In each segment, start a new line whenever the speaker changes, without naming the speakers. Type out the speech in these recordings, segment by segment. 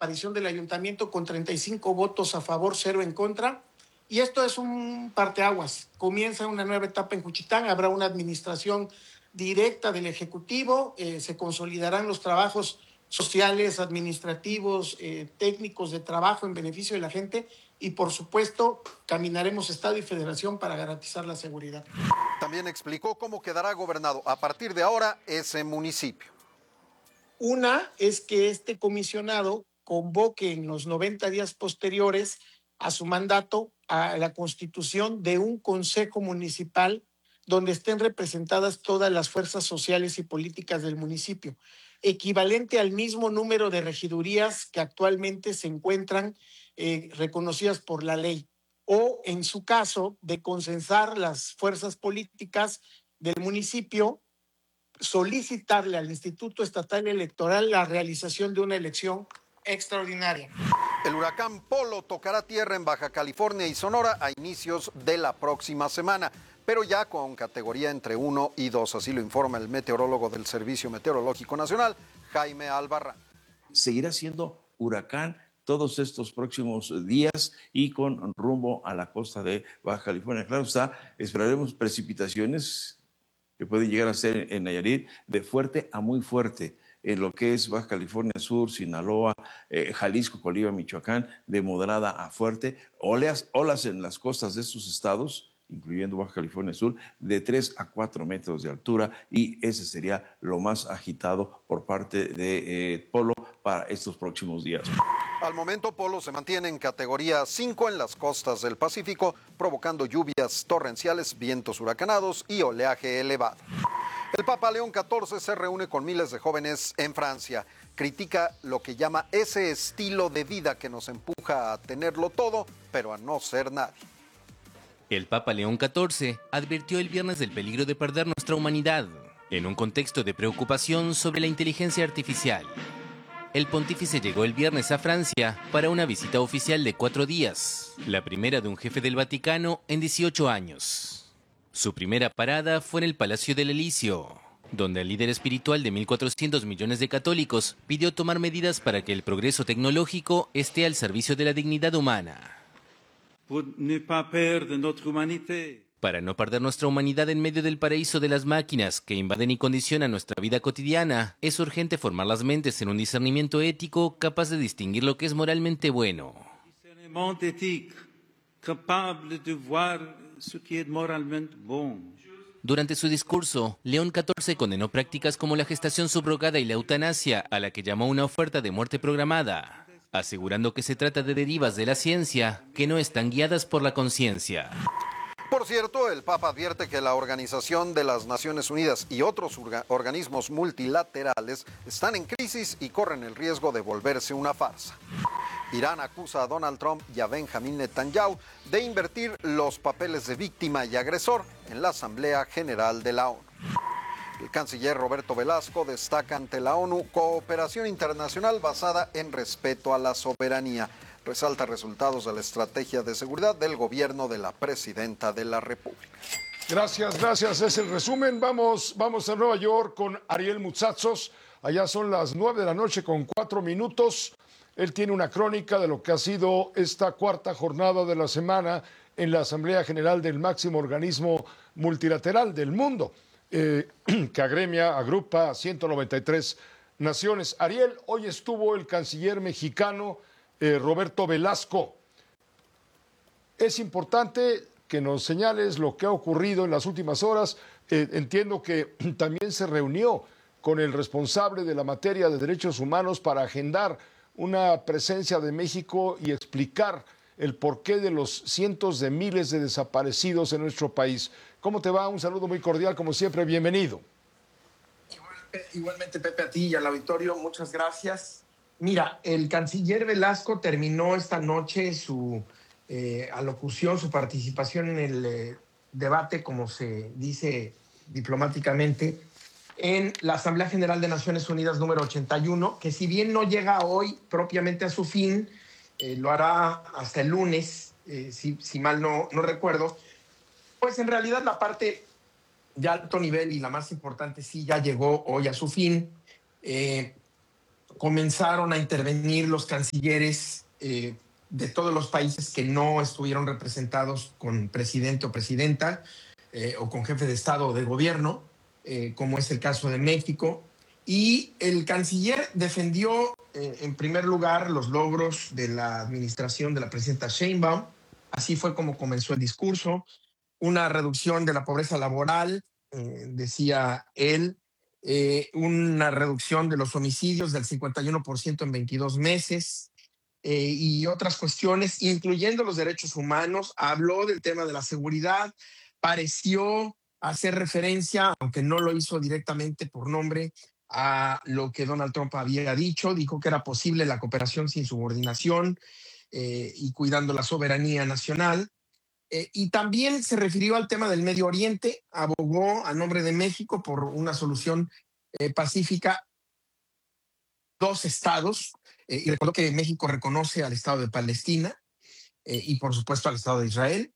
desaparición del ayuntamiento con 35 votos a favor, 0 en contra. Y esto es un parteaguas. Comienza una nueva etapa en Juchitán, habrá una administración directa del Ejecutivo, se consolidarán los trabajos sociales, administrativos, técnicos de trabajo en beneficio de la gente y, por supuesto, caminaremos Estado y Federación para garantizar la seguridad.
También explicó cómo quedará gobernado a partir de ahora ese municipio.
Una es que este comisionado convoque en los 90 días posteriores a su mandato a la constitución de un consejo municipal donde estén representadas todas las fuerzas sociales y políticas del municipio, equivalente al mismo número de regidurías que actualmente se encuentran reconocidas por la ley, o en su caso de consensar las fuerzas políticas del municipio, solicitarle al Instituto Estatal Electoral la realización de una elección extraordinaria.
El huracán Polo tocará tierra en Baja California y Sonora a inicios de la próxima semana, pero ya con categoría entre 1 y 2, así lo informa el meteorólogo del Servicio Meteorológico Nacional, Jaime Albarrán.
Seguirá siendo huracán todos estos próximos días y con rumbo a la costa de Baja California. Claro está, esperaremos precipitaciones que pueden llegar a ser en Nayarit de fuerte a muy fuerte, en lo que es Baja California Sur, Sinaloa, Jalisco, Colima, Michoacán, de moderada a fuerte, olas en las costas de estos estados, incluyendo Baja California Sur, de 3 a 4 metros de altura, y ese sería lo más agitado por parte de Polo para estos próximos días.
Al momento, Polo se mantiene en categoría 5 en las costas del Pacífico, provocando lluvias torrenciales, vientos huracanados y oleaje elevado. El Papa León XIV se reúne con miles de jóvenes en Francia. Critica lo que llama ese estilo de vida que nos empuja a tenerlo todo, pero a no ser nadie.
El Papa León XIV advirtió el viernes del peligro de perder nuestra humanidad, en un contexto de preocupación sobre la inteligencia artificial. El pontífice llegó el viernes a Francia para una visita oficial de 4 días, la primera de un jefe del Vaticano en 18 años. Su primera parada fue en el Palacio del Elíseo, donde el líder espiritual de 1.400 millones de católicos pidió tomar medidas para que el progreso tecnológico esté al servicio de la dignidad humana. Para no perder nuestra humanidad en medio del paraíso de las máquinas que invaden y condicionan nuestra vida cotidiana, es urgente formar las mentes en un discernimiento ético capaz de distinguir lo que es moralmente bueno. Durante su discurso, León XIV condenó prácticas como la gestación subrogada y la eutanasia, a la que llamó una oferta de muerte programada, asegurando que se trata de derivas de la ciencia que no están guiadas por la conciencia.
Por cierto, el Papa advierte que la Organización de las Naciones Unidas y otros organismos multilaterales están en crisis y corren el riesgo de volverse una farsa. Irán acusa a Donald Trump y a Benjamin Netanyahu de invertir los papeles de víctima y agresor en la Asamblea General de la ONU. El canciller Roberto Velasco destaca ante la ONU cooperación internacional basada en respeto a la soberanía. Resalta resultados de la estrategia de seguridad del gobierno de la presidenta de la República.
Gracias. Es el resumen. Vamos a Nueva York con Ariel Mutsatsos. Allá son las 9 de la noche con 4 minutos. Él tiene una crónica de lo que ha sido esta cuarta jornada de la semana en la Asamblea General del máximo organismo multilateral del mundo, que agrupa a 193 naciones. Ariel, hoy estuvo el canciller mexicano Roberto Velasco. Es importante que nos señales lo que ha ocurrido en las últimas horas. Entiendo que también se reunió con el responsable de la materia de derechos humanos para agendar una presencia de México y explicar el porqué de los cientos de miles de desaparecidos en nuestro país. ¿Cómo te va? Un saludo muy cordial, como siempre, bienvenido.
Igualmente, Pepe, a ti y al auditorio, muchas gracias. Mira, el canciller Velasco terminó esta noche su alocución, su participación en el debate, como se dice diplomáticamente, en la Asamblea General de Naciones Unidas número 81, que si bien no llega hoy propiamente a su fin, lo hará hasta el lunes, si mal no recuerdo, pues en realidad la parte de alto nivel y la más importante sí ya llegó hoy a su fin. comenzaron a intervenir los cancilleres de todos los países que no estuvieron representados con presidente o presidenta o con jefe de Estado o de gobierno, como es el caso de México. Y el canciller defendió, en primer lugar, los logros de la administración de la presidenta Sheinbaum. Así fue como comenzó el discurso. Una reducción de la pobreza laboral, decía él, una reducción de los homicidios del 51% en 22 meses y otras cuestiones, incluyendo los derechos humanos. Habló del tema de la seguridad, pareció hacer referencia, aunque no lo hizo directamente por nombre, a lo que Donald Trump había dicho. Dijo que era posible la cooperación sin subordinación y cuidando la soberanía nacional. Y también se refirió al tema del Medio Oriente, abogó a nombre de México por una solución pacífica, 2 estados, y recordó que México reconoce al Estado de Palestina y por supuesto al Estado de Israel.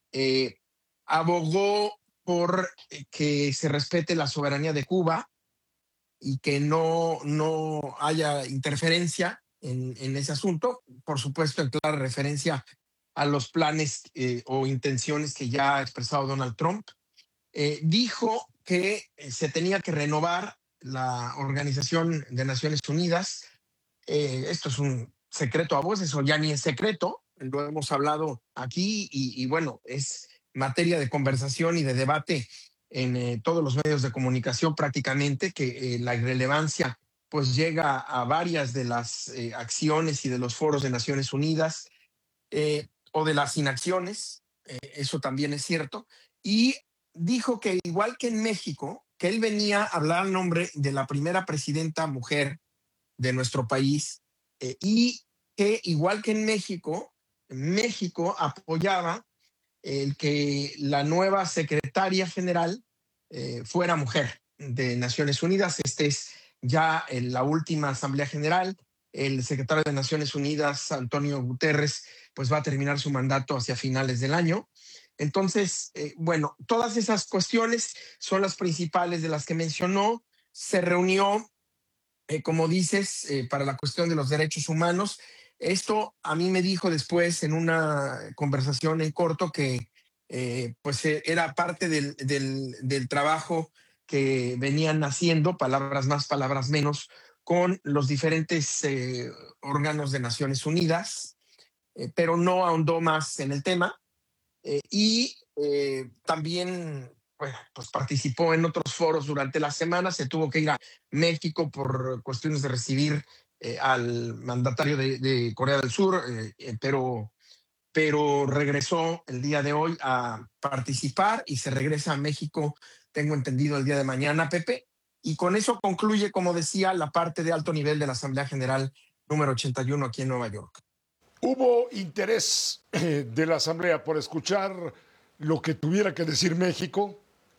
Abogó por que se respete la soberanía de Cuba y que no haya interferencia en ese asunto, por supuesto en clara referencia a los planes o intenciones que ya ha expresado Donald Trump. Dijo que se tenía que renovar la Organización de Naciones Unidas. Esto es un secreto a voces, o ya ni es secreto, lo hemos hablado aquí y bueno, es materia de conversación y de debate en todos los medios de comunicación prácticamente, que la irrelevancia pues llega a varias de las acciones y de los foros de Naciones Unidas o de las inacciones, eso también es cierto. Y dijo que igual que en México, que él venía a hablar en nombre de la primera presidenta mujer de nuestro país y que igual que en México, México apoyaba el que la nueva secretaria general fuera mujer de Naciones Unidas. Este es ya en la última Asamblea General. El secretario de Naciones Unidas, Antonio Guterres, pues va a terminar su mandato hacia finales del año. Entonces, bueno, todas esas cuestiones son las principales de las que mencionó. Se reunió, como dices, para la cuestión de los derechos humanos. Esto a mí me dijo después en una conversación en corto que pues era parte del trabajo que venían haciendo, palabras más, palabras menos, con los diferentes órganos de Naciones Unidas, pero no ahondó más en el tema. Y también pues participó en otros foros durante la semana. Se tuvo que ir a México por cuestiones de recibir al mandatario de Corea del Sur, pero regresó el día de hoy a participar y se regresa a México, tengo entendido, el día de mañana, Pepe. Y con eso concluye, como decía, la parte de alto nivel de la Asamblea General número 81 aquí en Nueva York.
¿Hubo interés de la Asamblea por escuchar lo que tuviera que decir México?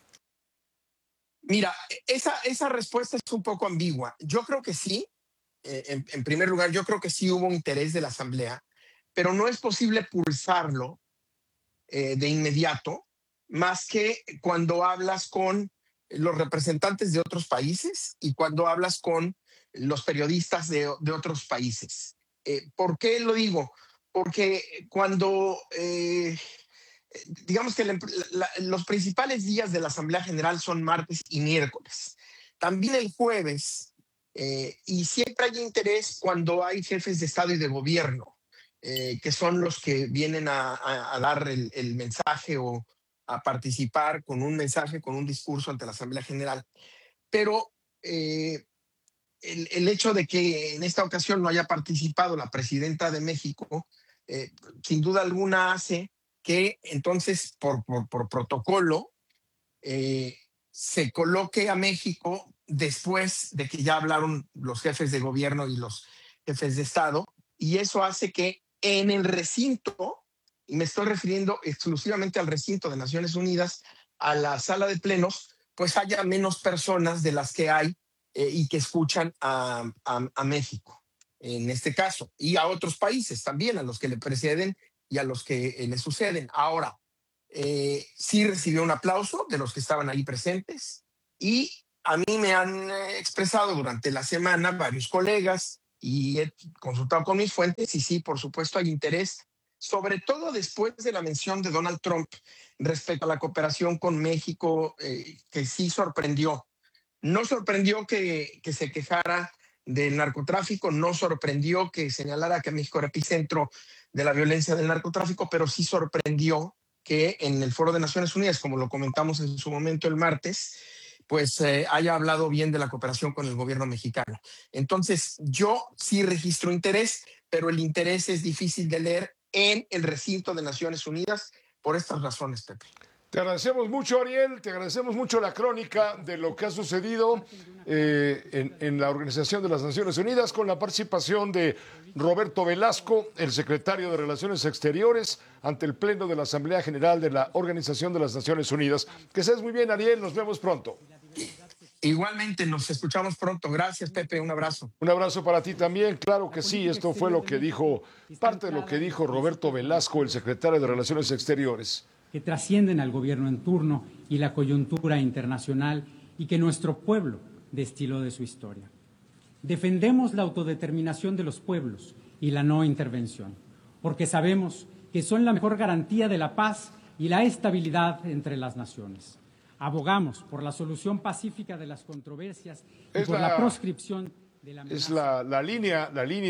Mira, esa respuesta es un poco ambigua. Yo creo que sí. En primer lugar, yo creo que sí hubo interés de la Asamblea, pero no es posible pulsarlo de inmediato, más que cuando hablas con los representantes de otros países y cuando hablas con los periodistas de otros países. ¿Por qué lo digo? Porque cuando, digamos que los principales días de la Asamblea General son martes y miércoles, también el jueves, y siempre hay interés cuando hay jefes de Estado y de gobierno, que son los que vienen a dar el mensaje o a participar con un mensaje, con un discurso ante la Asamblea General. Pero el hecho de que en esta ocasión no haya participado la presidenta de México, sin duda alguna hace que entonces por protocolo se coloque a México después de que ya hablaron los jefes de gobierno y los jefes de Estado, y eso hace que en el recinto, y me estoy refiriendo exclusivamente al recinto de Naciones Unidas, a la sala de plenos, pues haya menos personas de las que hay y que escuchan a México, en este caso, y a otros países también, a los que le preceden y a los que le suceden. Ahora, sí recibió un aplauso de los que estaban ahí presentes y A mí me han expresado durante la semana varios colegas y he consultado con mis fuentes y sí, por supuesto hay interés, sobre todo después de la mención de Donald Trump respecto a la cooperación con México, que sí sorprendió. No sorprendió que se quejara del narcotráfico, no sorprendió que señalara que México era epicentro de la violencia del narcotráfico, pero sí sorprendió que en el Foro de Naciones Unidas, como lo comentamos en su momento el martes, pues haya hablado bien de la cooperación con el gobierno mexicano. Entonces, yo sí registro interés, pero el interés es difícil de leer en el recinto de Naciones Unidas por estas razones, Pepe.
Te agradecemos mucho, Ariel, te agradecemos mucho la crónica de lo que ha sucedido en la Organización de las Naciones Unidas con la participación de Roberto Velasco, el secretario de Relaciones Exteriores, ante el Pleno de la Asamblea General de la Organización de las Naciones Unidas. Que estés muy bien, Ariel, nos vemos pronto.
Igualmente, nos escuchamos pronto. Gracias, Pepe, un abrazo.
Un abrazo para ti también, claro que sí, esto fue lo que dijo, parte de lo que dijo Roberto Velasco, el secretario de Relaciones Exteriores.
Que trascienden al gobierno en turno y la coyuntura internacional y que nuestro pueblo destiló de su historia. Defendemos la autodeterminación de los pueblos y la no intervención, porque sabemos que son la mejor garantía de la paz y la estabilidad entre las naciones. Abogamos por la solución pacífica de las controversias y por la proscripción de la amenaza.
Es la línea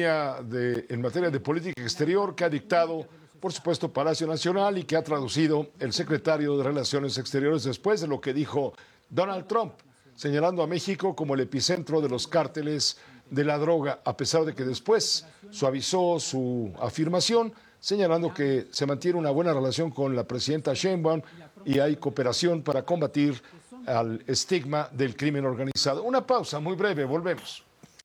en materia de política exterior que ha dictado, por supuesto, Palacio Nacional y que ha traducido el secretario de Relaciones Exteriores después de lo que dijo Donald Trump, señalando a México como el epicentro de los cárteles de la droga, a pesar de que después suavizó su afirmación, señalando que se mantiene una buena relación con la presidenta Sheinbaum y hay cooperación para combatir al estigma del crimen organizado. Una pausa muy breve, volvemos.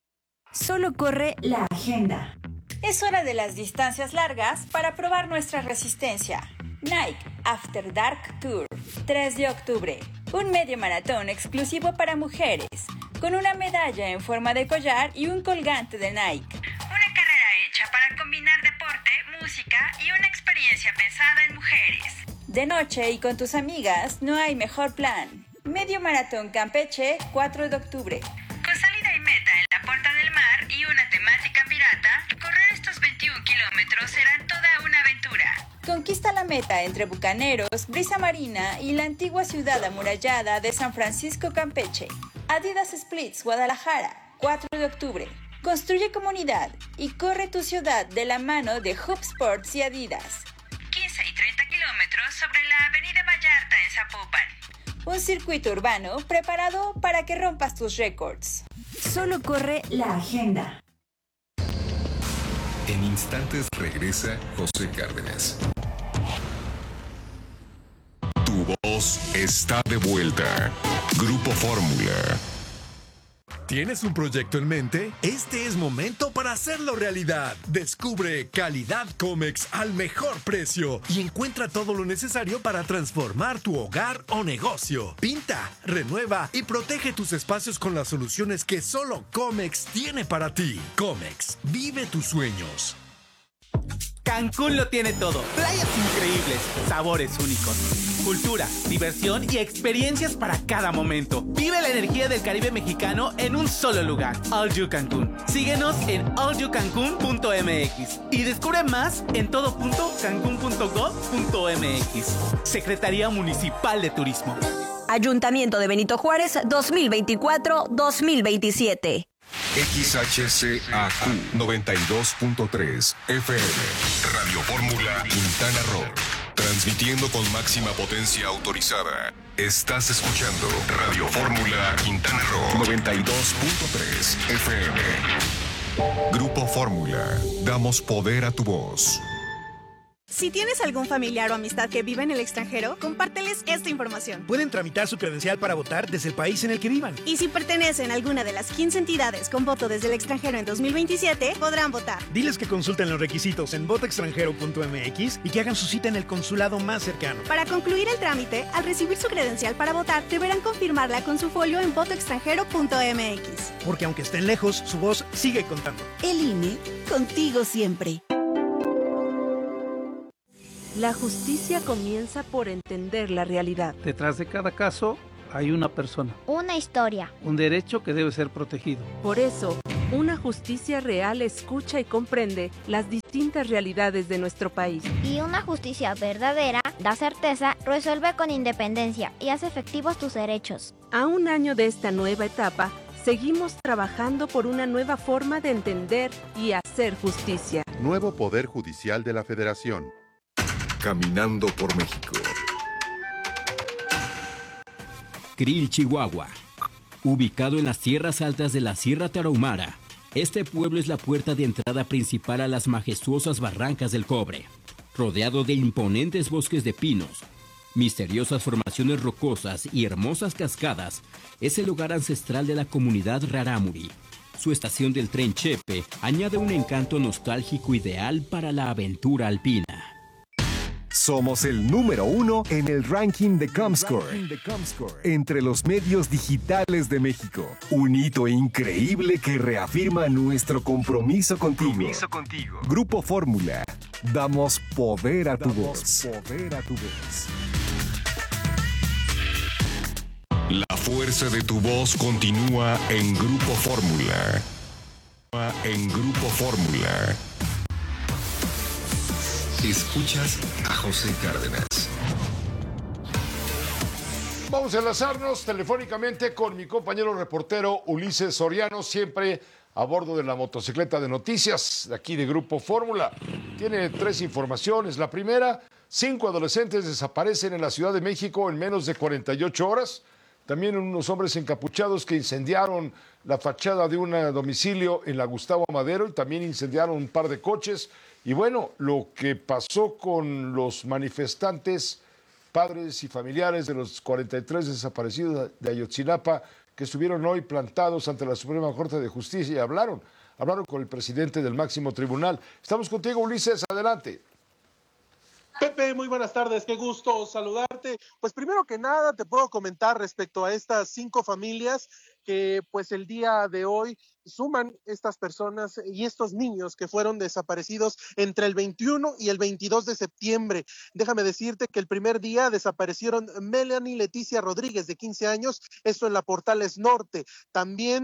Solo corre la agenda.
Es hora de las distancias largas para probar nuestra resistencia. Nike After Dark Tour, 3 de octubre. Un medio maratón exclusivo para mujeres, con una medalla en forma de collar y un colgante de Nike. Una carrera hecha para combinar deporte, música y una experiencia pensada en mujeres. De noche y con tus amigas, no hay mejor plan. Medio maratón Campeche, 4 de octubre. Con salida y meta en la Puerta del Mar y una temática pirata, correr estos 21 kilómetros será toda una aventura. Conquista la meta entre Bucaneros, Brisa Marina y la antigua ciudad amurallada de San Francisco Campeche. Adidas Splits Guadalajara, 4 de octubre. Construye comunidad y corre tu ciudad de la mano de Hub Sports y Adidas. 15 y 30 kilómetros sobre la avenida Vallarta en Zapopan. Un circuito urbano preparado para que rompas tus récords.
Solo corre la agenda.
En instantes regresa José Cárdenas. Tu voz está de vuelta. Grupo Fórmula.
¿Tienes un proyecto en mente? Este es momento para hacerlo realidad. Descubre Calidad Comex al mejor precio y encuentra todo lo necesario para transformar tu hogar o negocio. Pinta, renueva y protege tus espacios con las soluciones que solo Comex tiene para ti. Comex, vive tus sueños.
Cancún lo tiene todo. Playas increíbles, sabores únicos, cultura, diversión y experiencias para cada momento. Vive la energía del Caribe mexicano en un solo lugar. All You Cancún. Síguenos en allyoucancun.mx y descubre más en todo.cancun.gov.mx. Secretaría Municipal de Turismo.
Ayuntamiento de Benito Juárez 2024-2027.
XHCAQ 92.3 FM. Radio Fórmula Quintana Roo. Transmitiendo con máxima potencia autorizada. Estás escuchando Radio Fórmula Quintana Roo 92.3 FM. Grupo Fórmula. Damos poder a tu voz.
Si tienes algún familiar o amistad que vive en el extranjero, compárteles esta información.
Pueden tramitar su credencial para votar desde el país en el que vivan.
Y si pertenecen a alguna de las 15 entidades con voto desde el extranjero en 2027, podrán votar.
Diles que consulten los requisitos en votoextranjero.mx y que hagan su cita en el consulado más cercano.
Para concluir el trámite, al recibir su credencial para votar, deberán confirmarla con su folio en votoextranjero.mx.
Porque aunque estén lejos, su voz sigue contando.
El INE, contigo siempre.
La justicia comienza por entender la realidad.
Detrás de cada caso
Hay una persona.
Una historia.
Un derecho que debe ser protegido.
Por eso, una justicia real escucha y comprende las distintas realidades de nuestro país.
Y una justicia verdadera da certeza, resuelve con independencia y hace efectivos tus derechos.
A un año de esta nueva etapa, seguimos trabajando por una nueva forma de entender y hacer justicia.
Nuevo Poder Judicial de la Federación.
Caminando por México.
Krill, Chihuahua. Ubicado en las tierras altas de la Sierra Tarahumara, este pueblo es la puerta de entrada principal a las majestuosas Barrancas del Cobre. Rodeado de imponentes bosques de pinos, misteriosas formaciones rocosas y hermosas cascadas, es el hogar ancestral de la comunidad Rarámuri. Su estación del tren Chepe añade un encanto nostálgico ideal para la aventura alpina.
Somos el número 1 en el ranking de Comscore, entre los medios digitales de México. Un hito increíble que reafirma nuestro compromiso contigo. Grupo Fórmula. Damos poder a tu voz.
La fuerza de tu voz continúa en Grupo Fórmula. Escuchas a José Cárdenas.
Vamos a enlazarnos telefónicamente con mi compañero reportero Ulises Soriano, siempre a bordo de la motocicleta de noticias de aquí de Grupo Fórmula. Tiene 3 informaciones. La primera, 5 adolescentes desaparecen en la Ciudad de México en menos de 48 horas. También unos hombres encapuchados que incendiaron la fachada de un domicilio en la Gustavo Amadero y también incendiaron un par de coches. Y bueno, lo que pasó con los manifestantes, padres y familiares de los 43 desaparecidos de Ayotzinapa, que estuvieron hoy plantados ante la Suprema Corte de Justicia y hablaron con el presidente del máximo tribunal. Estamos contigo, Ulises, adelante.
Pepe, muy buenas tardes, qué gusto saludarte. Pues primero que nada te puedo comentar respecto a estas 5 familias que pues el día de hoy suman estas personas y estos niños que fueron desaparecidos entre el 21 y el 22 de septiembre. Déjame decirte que el primer día desaparecieron Melanie Leticia Rodríguez, de 15 años, esto en la Portales Norte. También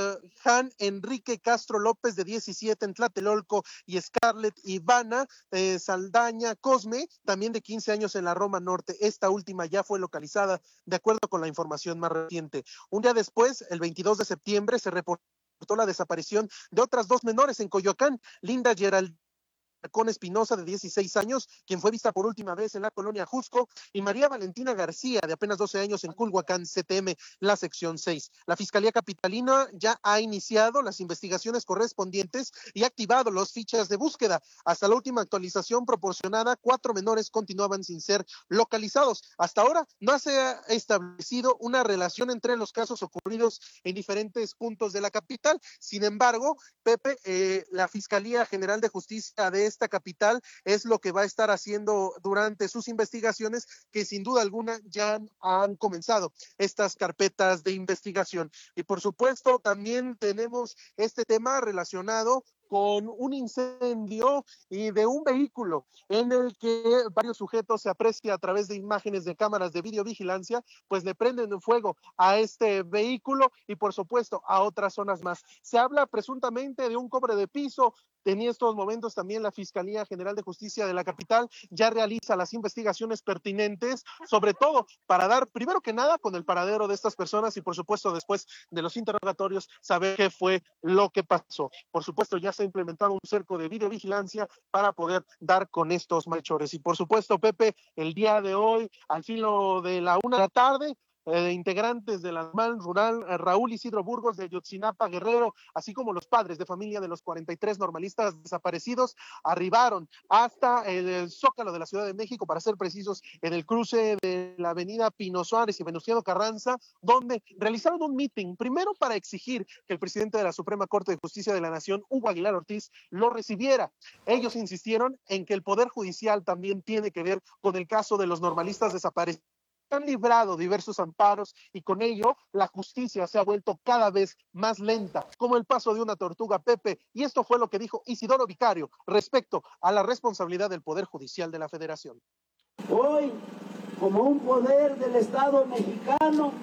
Jan Enrique Castro López, de 17, en Tlatelolco, y Scarlett Ivana Saldaña Cosme, también de 15 años, en la Roma Norte. Esta última ya fue localizada de acuerdo con la información más reciente. Un día después, el 22 de septiembre, se reportó la desaparición de otras 2 menores en Coyoacán, Linda Geraldine Con Espinosa, de 16 años, quien fue vista por última vez en la colonia Jusco, y María Valentina García, de apenas 12 años, en Culhuacán, CTM, la sección 6. La Fiscalía Capitalina ya ha iniciado las investigaciones correspondientes y ha activado las fichas de búsqueda. Hasta la última actualización proporcionada, 4 menores continuaban sin ser localizados. Hasta ahora no se ha establecido una relación entre los casos ocurridos en diferentes puntos de la capital. Sin embargo, Pepe, la Fiscalía General de Justicia de esta capital es lo que va a estar haciendo durante sus investigaciones, que sin duda alguna ya han comenzado estas carpetas de investigación. Y por supuesto también tenemos este tema relacionado con un incendio y de un vehículo en el que varios sujetos, se aprecia a través de imágenes de cámaras de videovigilancia, pues le prenden fuego a este vehículo y por supuesto a otras zonas más. Se habla presuntamente de un cobre de piso. En estos momentos también la Fiscalía General de Justicia de la capital ya realiza las investigaciones pertinentes, sobre todo para dar, primero que nada, con el paradero de estas personas y por supuesto después de los interrogatorios saber qué fue lo que pasó. Por supuesto ya se ha implementado un cerco de videovigilancia para poder dar con estos malhechores. Y por supuesto, Pepe, el día de hoy, al filo de la 1 de la tarde, integrantes de la MAN rural Raúl Isidro Burgos de Ayotzinapa, Guerrero, así como los padres de familia de los 43 normalistas desaparecidos, arribaron hasta el Zócalo de la Ciudad de México, para ser precisos, en el cruce de la avenida Pino Suárez y Venustiano Carranza, donde realizaron un meeting, primero para exigir que el presidente de la Suprema Corte de Justicia de la Nación, Hugo Aguilar Ortiz, lo recibiera. Ellos insistieron en que el Poder Judicial también tiene que ver con el caso de los normalistas desaparecidos. Han librado diversos amparos y con ello la justicia se ha vuelto cada vez más lenta, como el paso de una tortuga, Pepe. Y esto fue lo que dijo Isidoro Vicario respecto a la responsabilidad del Poder Judicial de la Federación.
Hoy, como un poder del Estado mexicano,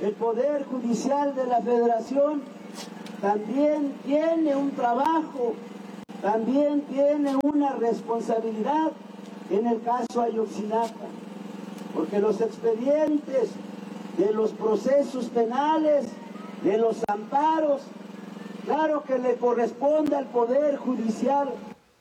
El Poder Judicial de la Federación también tiene un trabajo, también tiene una responsabilidad en el caso Ayotzinapa, porque los expedientes de los procesos penales, de los amparos, claro que le corresponde al Poder Judicial.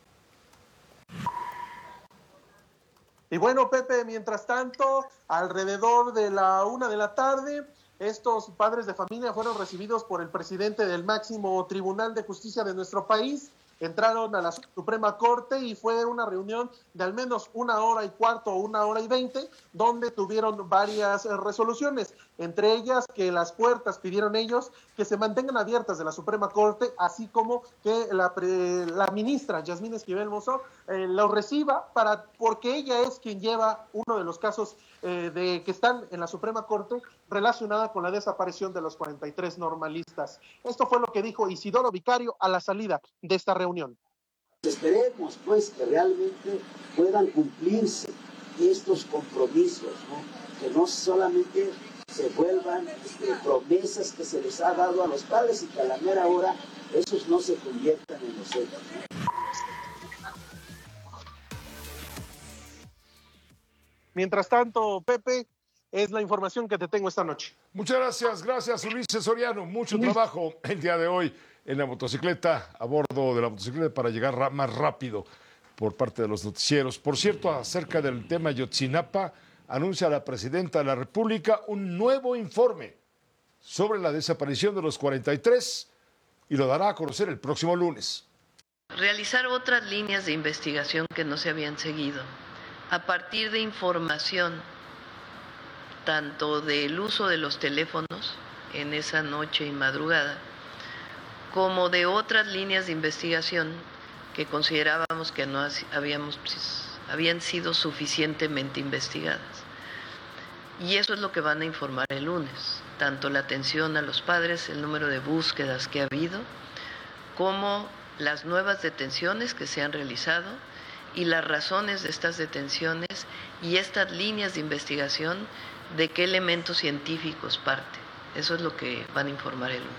Y bueno, Pepe, mientras tanto, alrededor de la 1 de la tarde, estos padres de familia fueron recibidos por el presidente del máximo Tribunal de Justicia de nuestro país. Entraron a la Suprema Corte y fue una reunión de al menos 1 hora y cuarto o 1 hora y 20, donde tuvieron varias resoluciones, entre ellas que las puertas, pidieron ellos, que se mantengan abiertas de la Suprema Corte, así como que la ministra Yasmín Esquivel Mozo lo reciba, porque ella es quien lleva uno de los casos que están en la Suprema Corte relacionada con la desaparición de los 43 normalistas. Esto fue lo que dijo Isidoro Vicario a la salida de esta reunión.
Esperemos pues que realmente puedan cumplirse estos compromisos, ¿no? Que no solamente se vuelvan promesas que se les ha dado a los padres y que a la mera hora esos no se conviertan en los hechos.
Mientras tanto, Pepe, es la información que te tengo esta noche.
Muchas gracias Ulises Soriano. Mucho trabajo el día de hoy en la motocicleta, a bordo de la motocicleta para llegar más rápido por parte de los noticieros. Por cierto, acerca del tema Ayotzinapa, anuncia la presidenta de la República un nuevo informe sobre la desaparición de los 43 y lo dará a conocer el próximo lunes.
Realizar otras líneas de investigación que no se habían seguido a partir de información tanto del uso de los teléfonos en esa noche y madrugada, como de otras líneas de investigación que considerábamos que no habían sido suficientemente investigadas. Y eso es lo que van a informar el lunes, tanto la atención a los padres, el número de búsquedas que ha habido, como las nuevas detenciones que se han realizado y las razones de estas detenciones y estas líneas de investigación, de qué elementos científicos parte. Eso es lo que van a informar el lunes.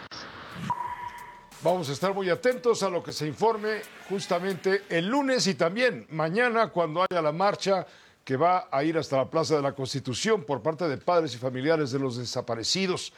Vamos a estar muy atentos a lo que se informe justamente el lunes y también mañana cuando haya la marcha que va a ir hasta la Plaza de la Constitución por parte de padres y familiares de los desaparecidos.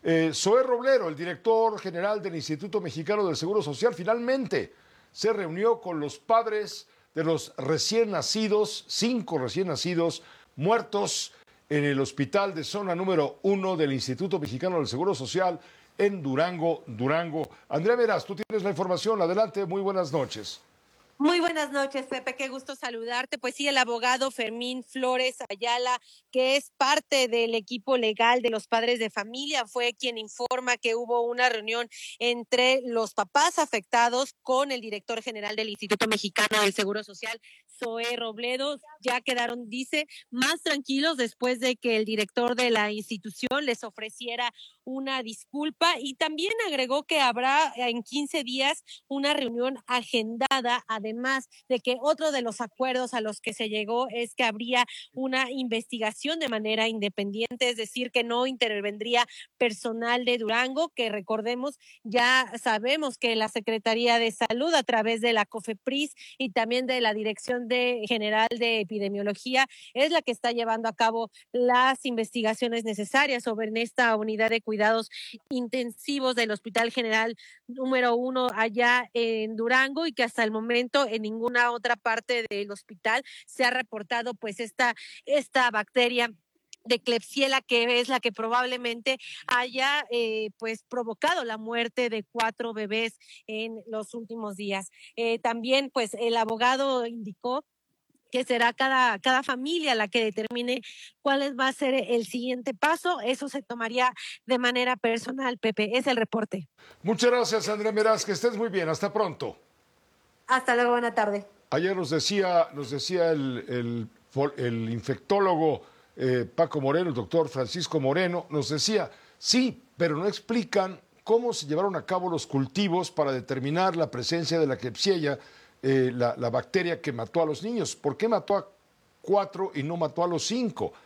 Zoé Roblero, el director general del Instituto Mexicano del Seguro Social, finalmente se reunió con los padres de los recién nacidos, 5 recién nacidos muertos en el hospital de zona número 1 del Instituto Mexicano del Seguro Social en Durango. Andrea Meraz, tú tienes la información. Adelante, muy buenas noches.
Muy buenas noches, Pepe, qué gusto saludarte. Pues sí, el abogado Fermín Flores Ayala, que es parte del equipo legal de los padres de familia, fue quien informa que hubo una reunión entre los papás afectados con el director general del Instituto Mexicano del Seguro Social, Zoé Robledo. Ya quedaron, dice, más tranquilos después de que el director de la institución les ofreciera una disculpa, y también agregó que habrá en 15 días una reunión agendada, además de que otro de los acuerdos a los que se llegó es que habría una investigación de manera independiente, es decir, que no intervendría personal de Durango, que recordemos, ya sabemos que la Secretaría de Salud a través de la COFEPRIS y también de la Dirección General de Epidemiología es la que está llevando a cabo las investigaciones necesarias sobre esta unidad de cuidados intensivos del Hospital General número 1 allá en Durango, y que hasta el momento en ninguna otra parte del hospital se ha reportado pues esta bacteria de Klebsiella, que es la que probablemente haya pues provocado la muerte de 4 bebés en los últimos días. También pues el abogado indicó que será cada familia la que determine cuál va a ser el siguiente paso. Eso se tomaría de manera personal, Pepe. Es el reporte.
Muchas gracias, Andrea Meraz, que estés muy bien. Hasta pronto.
Hasta luego, buena tarde.
Ayer nos decía el infectólogo Paco Moreno, el doctor Francisco Moreno, nos decía, sí, pero no explican cómo se llevaron a cabo los cultivos para determinar la presencia de la Klebsiella, la bacteria que mató a los niños. ¿Por qué mató a 4 y no mató a los 5?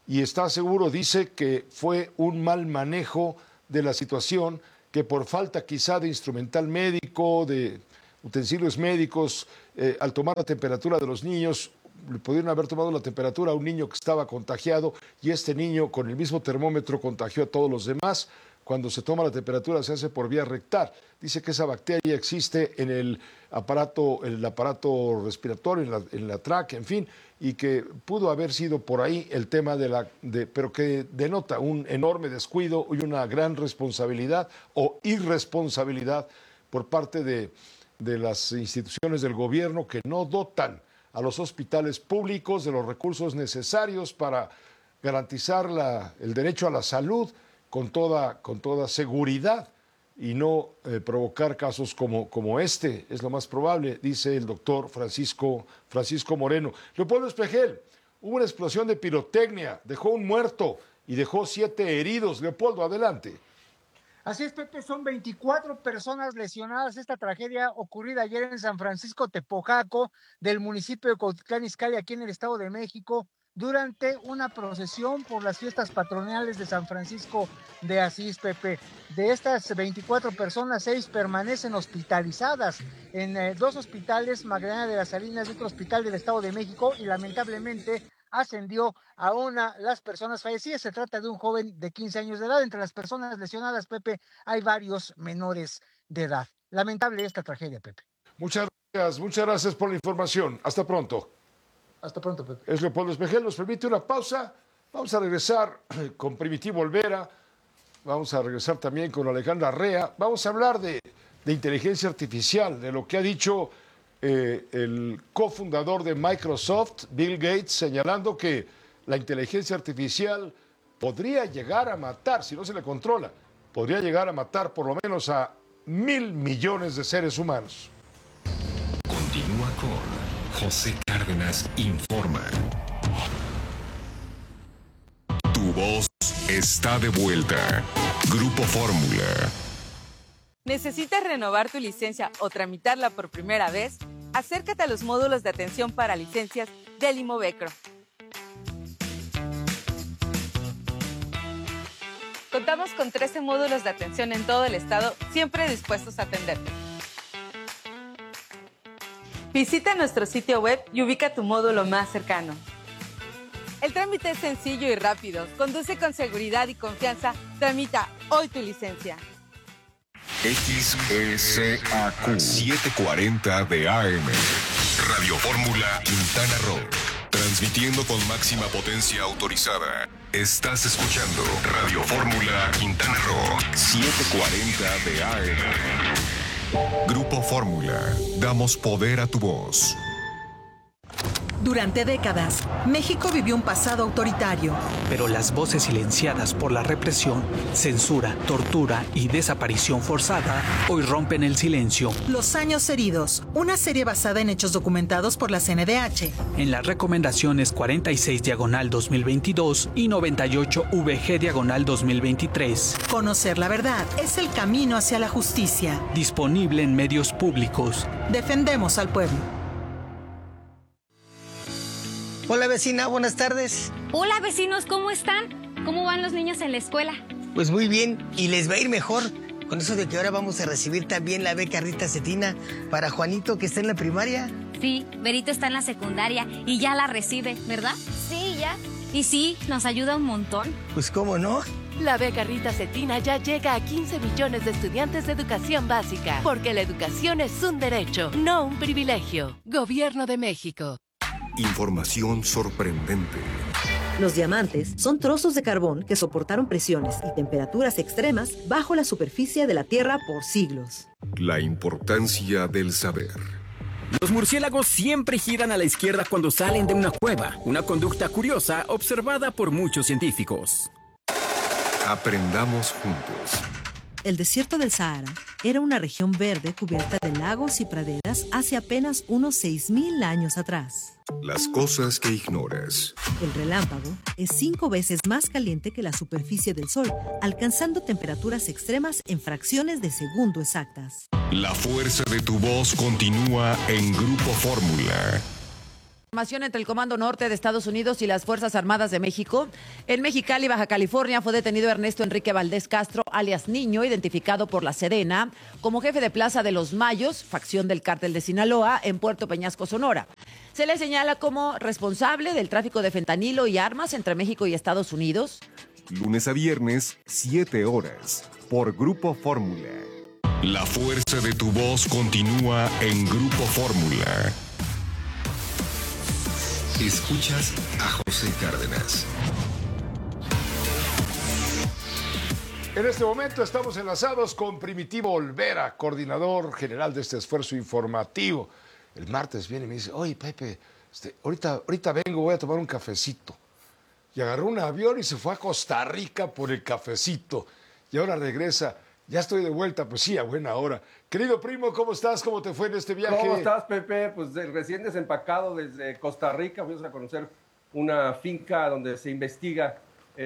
y está seguro, dice, que fue un mal manejo de la situación, que por falta quizá de instrumental médico, de utensilios médicos, al tomar la temperatura de los niños, le pudieron haber tomado la temperatura a un niño que estaba contagiado y este niño con el mismo termómetro contagió a todos los demás. Cuando se toma la temperatura se hace por vía rectal. Dice que esa bacteria existe en el aparato respiratorio, en la tráquea, en fin, y que pudo haber sido por ahí el tema pero que denota un enorme descuido y una gran responsabilidad o irresponsabilidad por parte de las instituciones del gobierno que no dotan a los hospitales públicos de los recursos necesarios para garantizar el derecho a la salud con toda seguridad y no provocar casos como este, es lo más probable, dice el doctor Francisco Moreno. Leopoldo Espejel, hubo una explosión de pirotecnia, dejó un muerto y dejó 7 heridos. Leopoldo, adelante.
Así es, Pepe, son 24 personas lesionadas. Esta tragedia ocurrida ayer en San Francisco Tepojaco, del municipio de Cuautitlán Izcalli, aquí en el Estado de México, durante una procesión por las fiestas patronales de San Francisco de Asís, Pepe. De estas 24 personas, 6 permanecen hospitalizadas en 2 hospitales, Magdalena de las Salinas y otro hospital del Estado de México, y lamentablemente ascendió a las personas fallecidas. Se trata de un joven de 15 años de edad. Entre las personas lesionadas, Pepe, hay varios menores de edad. Lamentable esta tragedia, Pepe.
Muchas gracias por la información. Hasta pronto.
Hasta pronto, Pepe.
Es Leopoldo Espejel, nos permite una pausa. Vamos a regresar con Primitivo Olvera. Vamos a regresar también con Alejandra Rea. Vamos a hablar de inteligencia artificial, de lo que ha dicho el cofundador de Microsoft, Bill Gates, señalando que la inteligencia artificial podría llegar a matar, si no se le controla, podría llegar a matar por lo menos a 1.000 millones de seres humanos.
Continúa con José Cárdenas Informa. Tu voz está de vuelta. Grupo Fórmula.
¿Necesitas renovar tu licencia o tramitarla por primera vez? Acércate a los módulos de atención para licencias del Imovecro. Contamos con 13 módulos de atención en todo el estado, siempre dispuestos a atenderte. Visita nuestro sitio web y ubica tu módulo más cercano. El trámite es sencillo y rápido. Conduce con seguridad y confianza. Tramita hoy tu licencia.
XECAQ 740 de AM. Radio Fórmula Quintana Roo. Transmitiendo con máxima potencia autorizada. Estás escuchando Radio Fórmula Quintana Roo 740 de AM. Grupo Fórmula. Damos poder a tu voz.
Durante décadas, México vivió un pasado autoritario.
Pero las voces silenciadas por la represión, censura, tortura y desaparición forzada hoy rompen el silencio.
Los años heridos, una serie basada en hechos documentados por la CNDH.
En las recomendaciones 46/2022 y 98/VG/2023.
Conocer la verdad es el camino hacia la justicia.
Disponible en medios públicos.
Defendemos al pueblo.
Hola vecina, buenas tardes.
Hola vecinos, ¿cómo están? ¿Cómo van los niños en la escuela?
Pues muy bien, y les va a ir mejor. Con eso de que ahora vamos a recibir también la beca Rita Cetina para Juanito, que está en la primaria.
Sí, Berito está en la secundaria y ya la recibe, ¿verdad?
Sí, ya.
Y sí, nos ayuda un montón.
Pues cómo no.
La beca Rita Cetina ya llega a 15 millones de estudiantes de educación básica, porque la educación es un derecho, no un privilegio. Gobierno de México.
Información sorprendente.
Los diamantes son trozos de carbón que soportaron presiones y temperaturas extremas bajo la superficie de la Tierra por siglos.
La importancia del saber.
Los murciélagos siempre giran a la izquierda cuando salen de una cueva, una conducta curiosa observada por muchos científicos.
Aprendamos juntos.
El desierto del Sahara era una región verde cubierta de lagos y praderas hace apenas unos 6.000 años atrás.
Las cosas que ignoras.
El relámpago es 5 veces más caliente que la superficie del Sol, alcanzando temperaturas extremas en fracciones de segundo exactas.
La fuerza de tu voz continúa en Grupo Fórmula.
Información entre el Comando Norte de Estados Unidos y las Fuerzas Armadas de México. En Mexicali, Baja California, fue detenido Ernesto Enrique Valdés Castro, alias Niño, identificado por la Sedena como jefe de Plaza de los Mayos, facción del Cártel de Sinaloa, en Puerto Peñasco, Sonora. Se le señala como responsable del tráfico de fentanilo y armas entre México y Estados Unidos.
Lunes a viernes, 7 horas, por Grupo Fórmula.
La fuerza de tu voz continúa en Grupo Fórmula. Escuchas a José Cárdenas.
En este momento estamos enlazados con Primitivo Olvera, coordinador general de este esfuerzo informativo. El martes viene y me dice, oye, Pepe, ahorita vengo, voy a tomar un cafecito. Y agarró un avión y se fue a Costa Rica por el cafecito. Y ahora regresa. Ya estoy de vuelta, pues sí, a buena hora. Querido primo, ¿cómo estás? ¿Cómo te fue en este viaje?
¿Cómo estás, Pepe? Pues recién desempacado desde Costa Rica. Fuimos a conocer una finca donde se investiga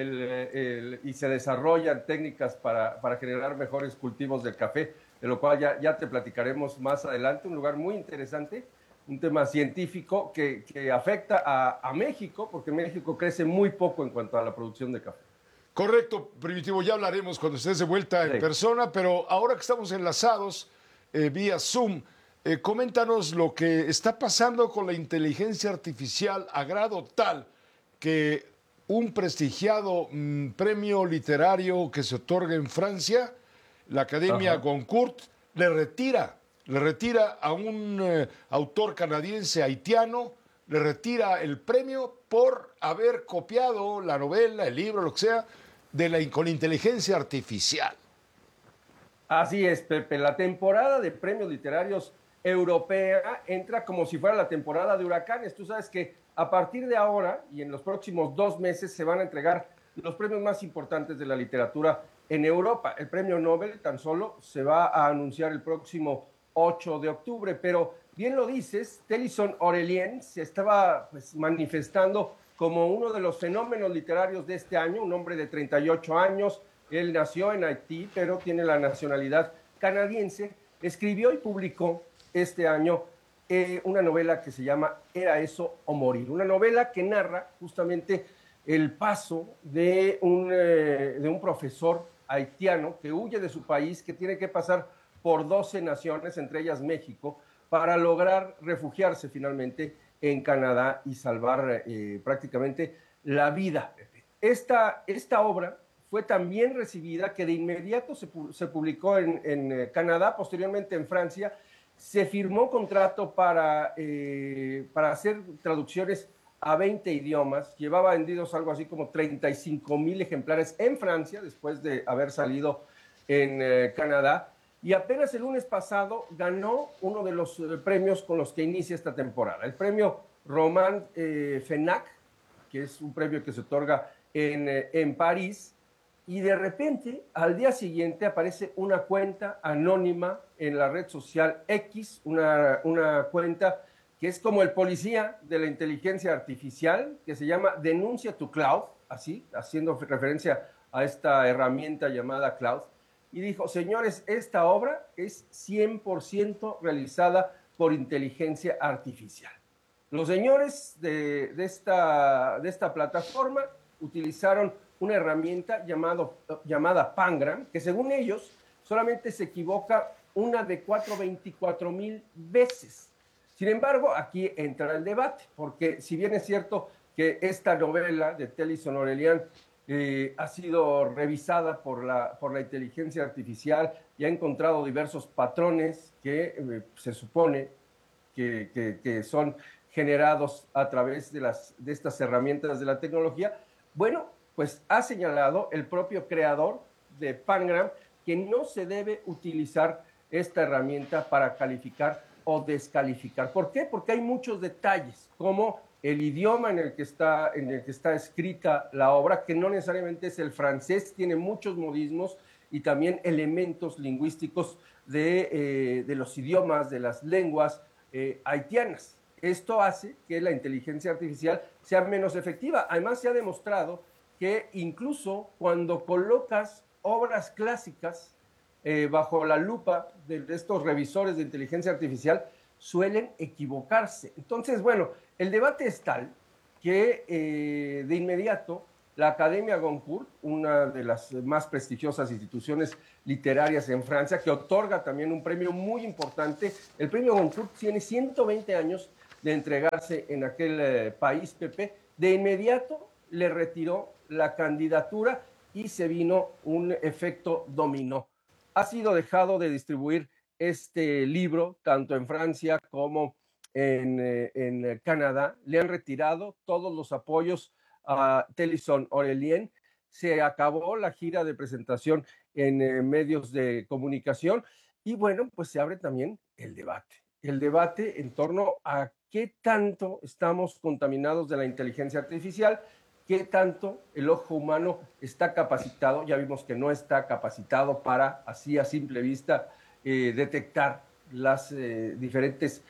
y se desarrollan técnicas para generar mejores cultivos del café, de lo cual ya te platicaremos más adelante. Un lugar muy interesante, un tema científico que afecta a México, porque México crece muy poco en cuanto a la producción de café.
Correcto, Primitivo, ya hablaremos cuando estés de vuelta en persona, pero ahora que estamos enlazados vía Zoom, coméntanos lo que está pasando con la inteligencia artificial a grado tal que un prestigiado premio literario que se otorga en Francia, la Academia Goncourt, le retira a un autor canadiense haitiano, le retira el premio por haber copiado la novela, el libro, lo que sea, con inteligencia artificial.
Así es, Pepe. La temporada de premios literarios europea entra como si fuera la temporada de huracanes. Tú sabes que a partir de ahora y en los próximos 2 meses se van a entregar los premios más importantes de la literatura en Europa. El premio Nobel tan solo se va a anunciar el próximo 8 de octubre, pero bien lo dices, Tennyson-Aurélien se estaba manifestando como uno de los fenómenos literarios de este año, un hombre de 38 años, él nació en Haití, pero tiene la nacionalidad canadiense, escribió y publicó este año una novela que se llama Era eso o morir, una novela que narra justamente el paso de un profesor haitiano que huye de su país, que tiene que pasar por 12 naciones, entre ellas México, para lograr refugiarse finalmente en Canadá y salvar prácticamente la vida. Esta obra fue tan bien recibida que de inmediato se publicó en Canadá, posteriormente en Francia. Se firmó contrato para hacer traducciones a 20 idiomas. Llevaba vendidos algo así como 35,000 ejemplares en Francia, después de haber salido en Canadá. Y apenas el lunes pasado ganó uno de los premios con los que inicia esta temporada. El premio Roman Fenac, que es un premio que se otorga en París. Y de repente, al día siguiente, aparece una cuenta anónima en la red social X, una cuenta que es como el policía de la inteligencia artificial, que se llama Denuncia to Cloud, así, haciendo referencia a esta herramienta llamada Cloud. Y dijo, señores, esta obra es 100% realizada por inteligencia artificial. Los señores de esta plataforma utilizaron una herramienta llamada Pangram, que según ellos solamente se equivoca una de 424,000 veces. Sin embargo, aquí entra el debate, porque si bien es cierto que esta novela de Tennyson-Aurélien ha sido revisada por la inteligencia artificial y ha encontrado diversos patrones que se supone que son generados a través de estas herramientas de la tecnología, bueno, pues ha señalado el propio creador de Pangram que no se debe utilizar esta herramienta para calificar o descalificar. ¿Por qué? Porque hay muchos detalles, como el idioma en el que está escrita la obra, que no necesariamente es el francés, tiene muchos modismos y también elementos lingüísticos de los idiomas, de las lenguas haitianas. Esto hace que la inteligencia artificial sea menos efectiva. Además, se ha demostrado que incluso cuando colocas obras clásicas bajo la lupa de estos revisores de inteligencia artificial, suelen equivocarse. Entonces, bueno, el debate es tal que de inmediato la Academia Goncourt, una de las más prestigiosas instituciones literarias en Francia, que otorga también un premio muy importante, el premio Goncourt tiene 120 años de entregarse en aquel país, Pepe, de inmediato le retiró la candidatura y se vino un efecto dominó. Ha sido dejado de distribuir este libro tanto en Francia como en Canadá. Le han retirado todos los apoyos a Télisson Aurélien. Se acabó la gira de presentación en medios de comunicación y bueno, pues se abre también el debate en torno a qué tanto estamos contaminados de la inteligencia artificial, qué tanto el ojo humano está capacitado. Ya vimos que no está capacitado para, así a simple vista, detectar las diferentes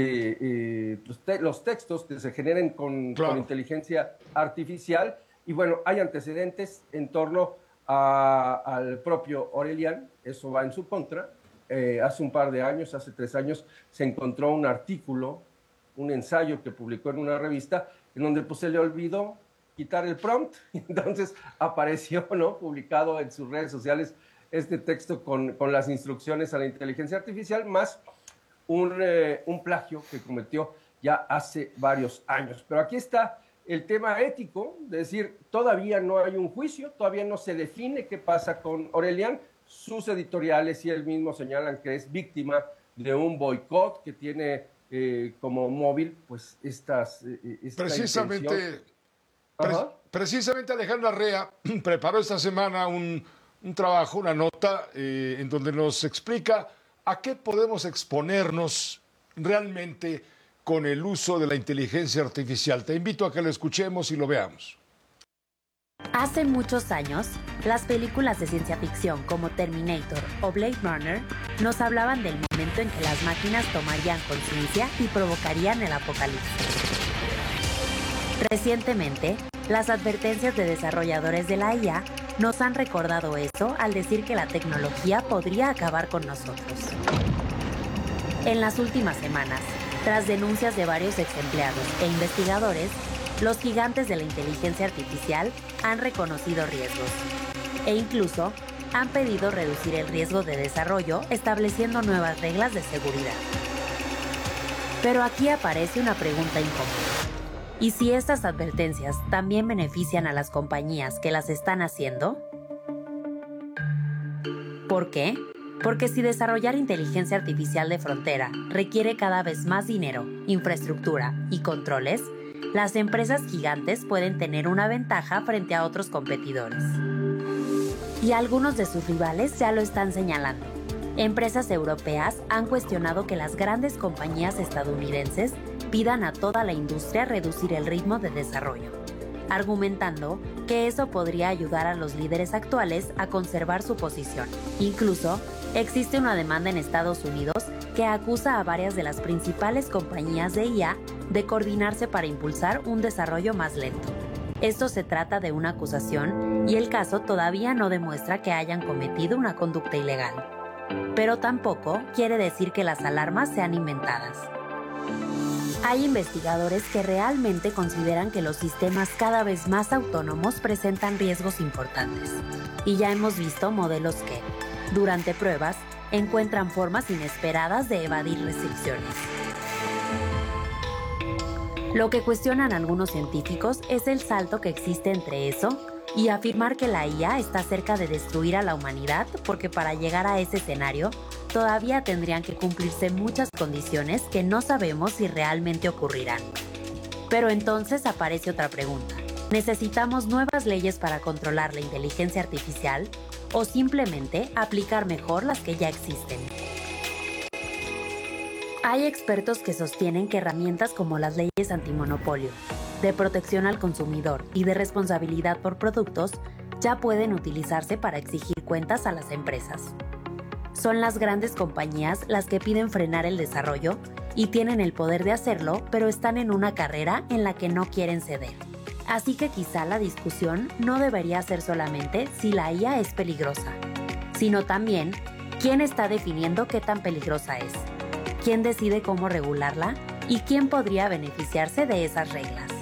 los textos que se generen con inteligencia artificial. Y bueno, hay antecedentes en torno al propio Aurélien, eso va en su contra. Hace un par de años, hace 3 años, se encontró un artículo, un ensayo que publicó en una revista, en donde pues, se le olvidó quitar el prompt, entonces apareció, ¿no?, publicado en sus redes sociales este texto con las instrucciones a la inteligencia artificial, más un plagio que cometió ya hace varios años. Pero aquí está el tema ético, es decir, todavía no hay un juicio, todavía no se define qué pasa con Aurélien. Sus editoriales y él mismo señalan que es víctima de un boicot que tiene como móvil, pues esta
Precisamente Alejandra Rea preparó esta semana un trabajo, una nota, en donde nos explica a qué podemos exponernos realmente con el uso de la inteligencia artificial. Te invito a que lo escuchemos y lo veamos.
Hace muchos años, las películas de ciencia ficción como Terminator o Blade Runner nos hablaban del momento en que las máquinas tomarían conciencia y provocarían el apocalipsis. Recientemente, las advertencias de desarrolladores de la IA nos han recordado eso al decir que la tecnología podría acabar con nosotros. En las últimas semanas, tras denuncias de varios exempleados e investigadores, los gigantes de la inteligencia artificial han reconocido riesgos e incluso han pedido reducir el riesgo de desarrollo estableciendo nuevas reglas de seguridad. Pero aquí aparece una pregunta incómoda. ¿Y si estas advertencias también benefician a las compañías que las están haciendo? ¿Por qué? Porque si desarrollar inteligencia artificial de frontera requiere cada vez más dinero, infraestructura y controles, las empresas gigantes pueden tener una ventaja frente a otros competidores. Y algunos de sus rivales ya lo están señalando. Empresas europeas han cuestionado que las grandes compañías estadounidenses pidan a toda la industria reducir el ritmo de desarrollo, argumentando que eso podría ayudar a los líderes actuales a conservar su posición. Incluso, existe una demanda en Estados Unidos que acusa a varias de las principales compañías de IA de coordinarse para impulsar un desarrollo más lento. Esto se trata de una acusación y el caso todavía no demuestra que hayan cometido una conducta ilegal. Pero tampoco quiere decir que las alarmas sean inventadas. Hay investigadores que realmente consideran que los sistemas cada vez más autónomos presentan riesgos importantes. Y ya hemos visto modelos que, durante pruebas, encuentran formas inesperadas de evadir restricciones. Lo que cuestionan algunos científicos es el salto que existe entre eso y afirmar que la IA está cerca de destruir a la humanidad, porque para llegar a ese escenario todavía tendrían que cumplirse muchas condiciones que no sabemos si realmente ocurrirán. Pero entonces aparece otra pregunta. ¿Necesitamos nuevas leyes para controlar la inteligencia artificial o simplemente aplicar mejor las que ya existen? Hay expertos que sostienen que herramientas como las leyes antimonopolio, de protección al consumidor y de responsabilidad por productos ya pueden utilizarse para exigir cuentas a las empresas. Son las grandes compañías las que piden frenar el desarrollo y tienen el poder de hacerlo, pero están en una carrera en la que no quieren ceder. Así que quizá la discusión no debería ser solamente si la IA es peligrosa, sino también quién está definiendo qué tan peligrosa es. ¿Quién decide cómo regularla? ¿Y quién podría beneficiarse de esas reglas?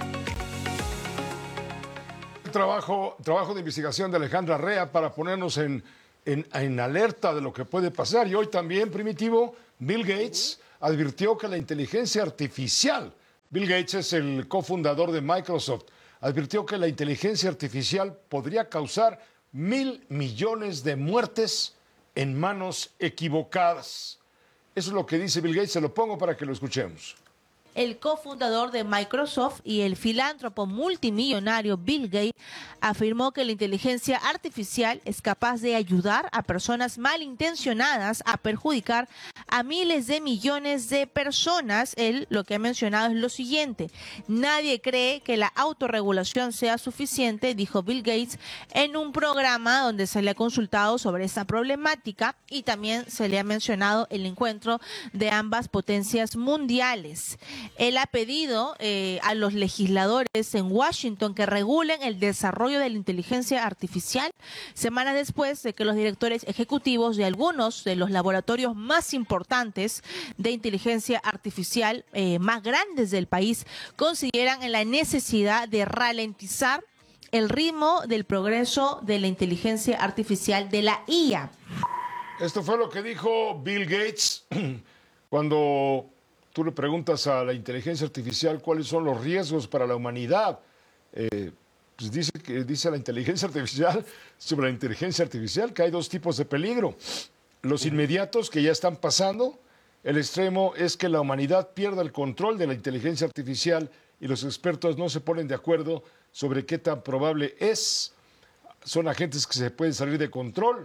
Trabajo de investigación de Alejandra Rea para ponernos en alerta de lo que puede pasar. Y hoy también, Primitivo, Bill Gates advirtió que la inteligencia artificial, Bill Gates es el cofundador de Microsoft, advirtió que la inteligencia artificial podría causar 1,000 millones de muertes en manos equivocadas. Eso es lo que dice Bill Gates, se lo pongo para que lo escuchemos.
El cofundador de Microsoft y el filántropo multimillonario Bill Gates afirmó que la inteligencia artificial es capaz de ayudar a personas malintencionadas a perjudicar a miles de millones de personas. Él lo que ha mencionado es lo siguiente: nadie cree que la autorregulación sea suficiente, dijo Bill Gates en un programa donde se le ha consultado sobre esta problemática, y también se le ha mencionado el encuentro de ambas potencias mundiales. Él ha pedido a los legisladores en Washington que regulen el desarrollo de la inteligencia artificial, semanas después de que los directores ejecutivos de algunos de los laboratorios más importantes de inteligencia artificial más grandes del país consideran la necesidad de ralentizar el ritmo del progreso de la inteligencia artificial de la IA.
Esto fue lo que dijo Bill Gates cuando tú le preguntas a la inteligencia artificial cuáles son los riesgos para la humanidad. Pues dice la inteligencia artificial sobre la inteligencia artificial que hay dos tipos de peligro. Los inmediatos que ya están pasando. El extremo es que la humanidad pierda el control de la inteligencia artificial y los expertos no se ponen de acuerdo sobre qué tan probable es. Son agentes que se pueden salir de control.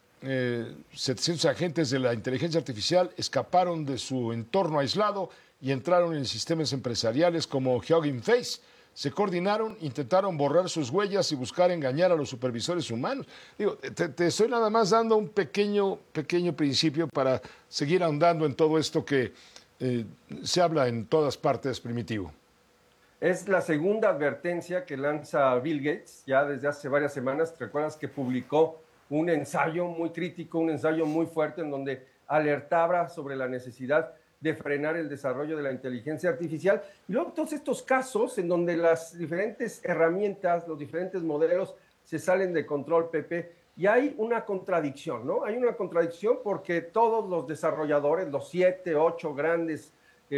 700 agentes de la inteligencia artificial escaparon de su entorno aislado y entraron en sistemas empresariales como Hugging Face. Se coordinaron, intentaron borrar sus huellas y buscar engañar a los supervisores humanos. Digo, te estoy nada más dando un pequeño principio para seguir ahondando en todo esto que se habla en todas partes, Primitivo.
Es la segunda advertencia que lanza Bill Gates ya desde hace varias semanas. ¿Te recuerdas que publicó un ensayo muy crítico, un ensayo muy fuerte en donde alertaba sobre la necesidad de frenar el desarrollo de la inteligencia artificial? Y luego todos estos casos en donde las diferentes herramientas, los diferentes modelos se salen de control, Pepe, y hay una contradicción, ¿no? Hay una contradicción porque todos los desarrolladores, los 7, 8 grandes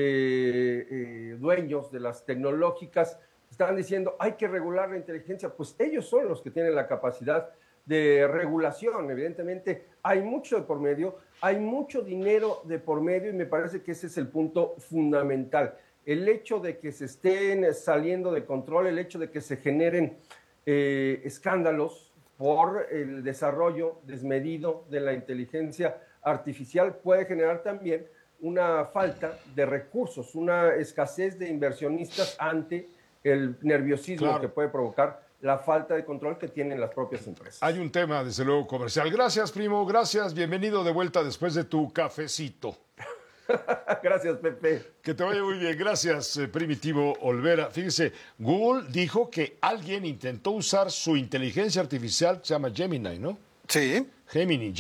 dueños de las tecnológicas, están diciendo hay que regular la inteligencia. Pues ellos son los que tienen la capacidad de regulación. Evidentemente hay mucho de por medio, hay mucho dinero de por medio, y me parece que ese es el punto fundamental. El hecho de que se estén saliendo de control, el hecho de que se generen escándalos por el desarrollo desmedido de la inteligencia artificial puede generar también una falta de recursos, una escasez de inversionistas ante el nerviosismo que puede provocar la falta de control que tienen las propias empresas.
Hay un tema, desde luego, comercial. Gracias, primo, gracias. Bienvenido de vuelta después de tu cafecito.
Gracias, Pepe.
Que te vaya muy bien. Gracias, Primitivo Olvera. Fíjese, Google dijo que alguien intentó usar su inteligencia artificial, se llama Gemini, ¿no?
Sí.
Gemini.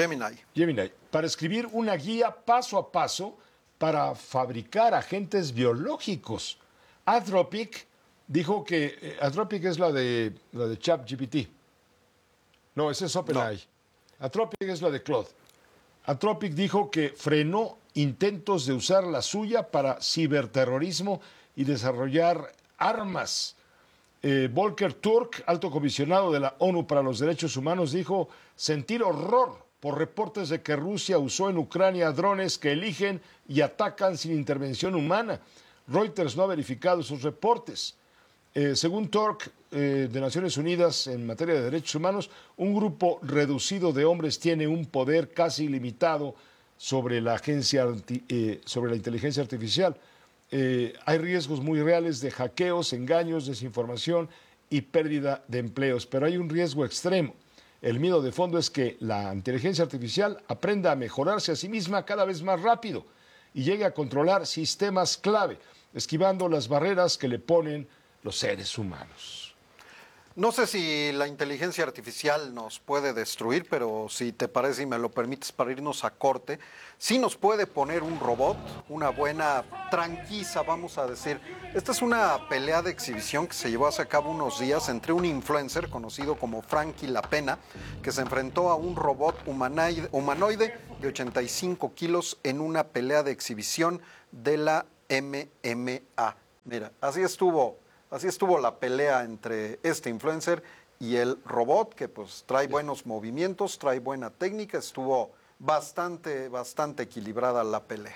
Para escribir una guía paso a paso para fabricar agentes biológicos. Anthropic dijo que Anthropic es la de ChatGPT. No, ese es OpenAI. No. Anthropic es la de Claude. Anthropic dijo que frenó intentos de usar la suya para ciberterrorismo y desarrollar armas. Volker Turk, alto comisionado de la ONU para los Derechos Humanos, dijo sentir horror por reportes de que Rusia usó en Ucrania drones que eligen y atacan sin intervención humana. Reuters no ha verificado esos reportes. Según Turk, de Naciones Unidas en materia de derechos humanos, un grupo reducido de hombres tiene un poder casi ilimitado sobre la sobre la inteligencia artificial. Hay riesgos muy reales de hackeos, engaños, desinformación y pérdida de empleos, pero hay un riesgo extremo. El miedo de fondo es que la inteligencia artificial aprenda a mejorarse a sí misma cada vez más rápido y llegue a controlar sistemas clave, esquivando las barreras que le ponen los seres humanos.
No sé si la inteligencia artificial nos puede destruir, pero si te parece y me lo permites para irnos a corte, sí nos puede poner un robot, una buena tranquiza, vamos a decir. Esta es una pelea de exhibición que se llevó a cabo unos días entre un influencer conocido como Frankie La Pena, que se enfrentó a un robot humanoide de 85 kilos en una pelea de exhibición de la MMA. Mira, así estuvo la pelea entre este influencer y el robot, que pues trae buenos movimientos, trae buena técnica, estuvo bastante equilibrada la pelea.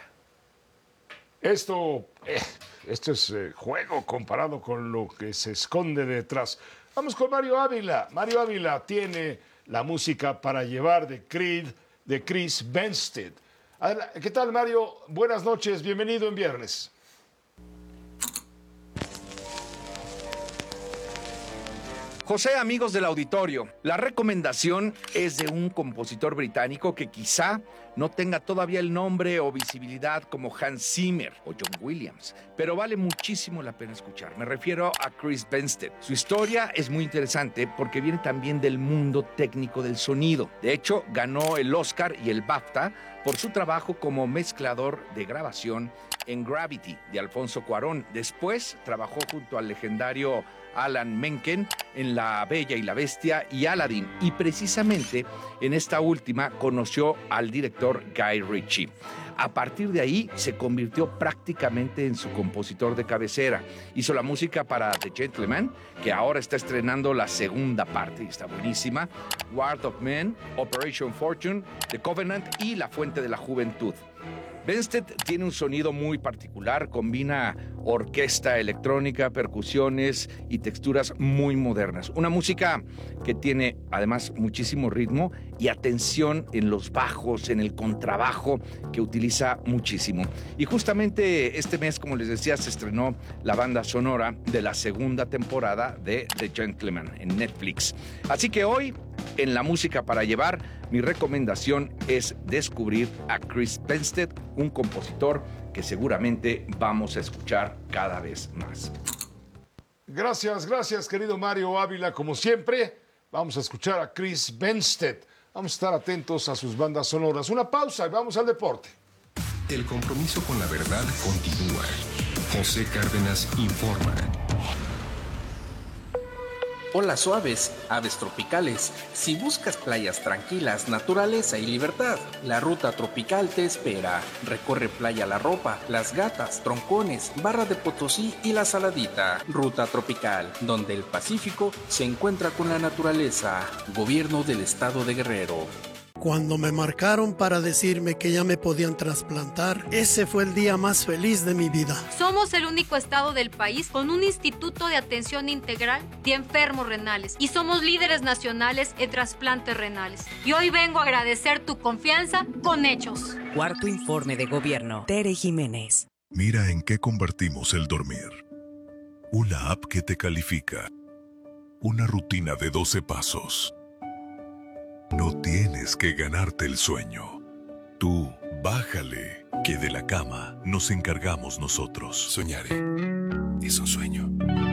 Esto es juego comparado con lo que se esconde detrás. Vamos con Mario Ávila. Mario Ávila tiene la música para llevar de Creed, de Chris Bumstead. ¿Qué tal, Mario? Buenas noches, bienvenido en viernes.
José, amigos del auditorio, la recomendación es de un compositor británico que quizá no tenga todavía el nombre o visibilidad como Hans Zimmer o John Williams, pero vale muchísimo la pena escuchar. Me refiero a Chris Bumstead. Su historia es muy interesante porque viene también del mundo técnico del sonido. De hecho, ganó el Oscar y el BAFTA por su trabajo como mezclador de grabación en Gravity, de Alfonso Cuarón. Después trabajó junto al legendario Alan Menken en La Bella y la Bestia y Aladdin, y precisamente en esta última conoció al director Guy Ritchie. A partir de ahí se convirtió prácticamente en su compositor de cabecera. Hizo la música para The Gentleman, que ahora está estrenando la segunda parte y está buenísima, Ward of Men, Operation Fortune, The Covenant y La Fuente de la Juventud. Bumstead tiene un sonido muy particular, combina orquesta electrónica, percusiones y texturas muy modernas. Una música que tiene además muchísimo ritmo y atención en los bajos, en el contrabajo, que utiliza muchísimo. Y justamente este mes, como les decía, se estrenó la banda sonora de la segunda temporada de The Gentleman en Netflix. Así que hoy, en la música para llevar, mi recomendación es descubrir a Chris Bumstead, un compositor que seguramente vamos a escuchar cada vez más.
Gracias, querido Mario Ávila. Como siempre, vamos a escuchar a Chris Bumstead. Vamos a estar atentos a sus bandas sonoras. Una pausa y vamos al deporte.
El compromiso con la verdad continúa. José Cárdenas informa.
Hola suaves, aves tropicales. Si buscas playas tranquilas, naturaleza y libertad, la ruta tropical te espera. Recorre Playa La Ropa, Las Gatas, Troncones, Barra de Potosí y La Saladita. Ruta tropical, donde el Pacífico se encuentra con la naturaleza. Gobierno del Estado de Guerrero.
Cuando me marcaron para decirme que ya me podían trasplantar, ese fue el día más feliz de mi vida.
Somos el único estado del país con un instituto de atención integral de enfermos renales y somos líderes nacionales en trasplantes renales. Y hoy vengo a agradecer tu confianza con hechos.
Cuarto informe de gobierno. Tere Jiménez.
Mira en qué convertimos el dormir. Una app que te califica. Una rutina de 12 pasos. No tienes que ganarte el sueño. Tú, bájale, que de la cama nos encargamos nosotros.
Soñaré. Es un sueño.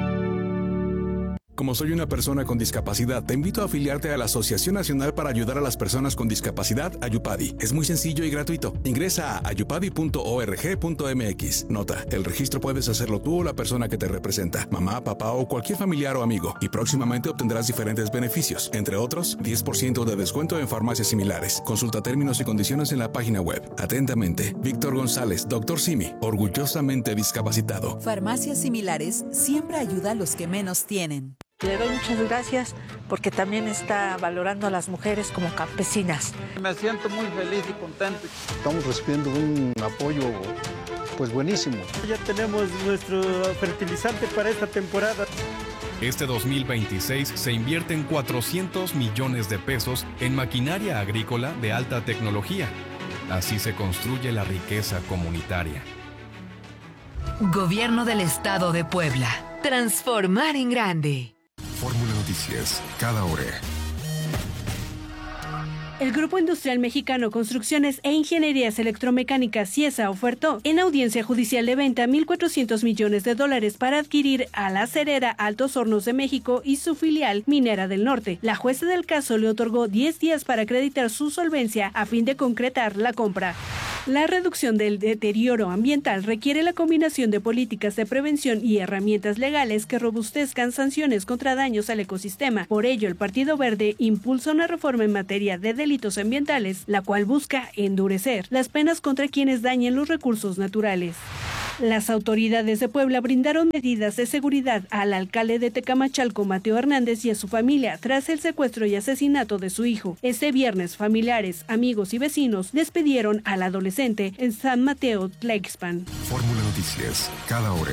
Como soy una persona con discapacidad, te invito a afiliarte a la Asociación Nacional para Ayudar a las Personas con Discapacidad, Ayupadi. Es muy sencillo y gratuito. Ingresa a ayupadi.org.mx. Nota, el registro puedes hacerlo tú o la persona que te representa, mamá, papá o cualquier familiar o amigo. Y próximamente obtendrás diferentes beneficios, entre otros, 10% de descuento en farmacias similares. Consulta términos y condiciones en la página web. Atentamente, Víctor González, Dr. Simi, orgullosamente discapacitado.
Farmacias Similares siempre ayuda a los que menos tienen.
Le doy muchas gracias porque también está valorando a las mujeres como campesinas.
Me siento muy feliz y contento.
Estamos recibiendo un apoyo pues buenísimo.
Ya tenemos nuestro fertilizante para esta temporada.
Este 2026 se invierten 400 millones de pesos en maquinaria agrícola de alta tecnología. Así se construye la riqueza comunitaria.
Gobierno del Estado de Puebla. Transformar en grande.
Fórmula Noticias, cada hora.
El Grupo Industrial Mexicano Construcciones e Ingenierías Electromecánicas CIESA ofertó en audiencia judicial de venta $1,400 millones para adquirir a la acerera Altos Hornos de México y su filial Minera del Norte. La jueza del caso le otorgó 10 días para acreditar su solvencia a fin de concretar la compra. La reducción del deterioro ambiental requiere la combinación de políticas de prevención y herramientas legales que robustezcan sanciones contra daños al ecosistema. Por ello, el Partido Verde impulsa una reforma en materia de delitos ambientales, la cual busca endurecer las penas contra quienes dañen los recursos naturales. Las autoridades de Puebla brindaron medidas de seguridad al alcalde de Tecamachalco, Mateo Hernández, y a su familia tras el secuestro y asesinato de su hijo. Este viernes, familiares, amigos y vecinos despidieron al adolescente en San Mateo, Tlaixpan.
Fórmula Noticias, cada hora.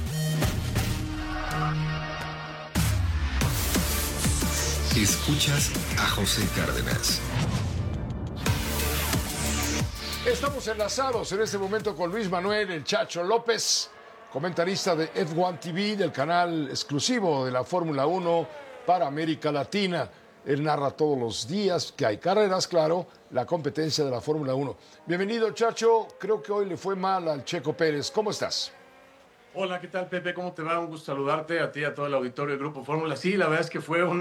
Escuchas a José Cárdenas.
Estamos enlazados en este momento con Luis Manuel El Chacho López, comentarista de F1 TV, del canal exclusivo de la Fórmula 1 para América Latina. Él narra todos los días que hay carreras, claro, la competencia de la Fórmula 1. Bienvenido, Chacho. Creo que hoy le fue mal al Checo Pérez. ¿Cómo estás?
Hola, ¿qué tal, Pepe? ¿Cómo te va? Un gusto saludarte a ti y a todo el auditorio del Grupo Fórmula. Sí, la verdad es que fue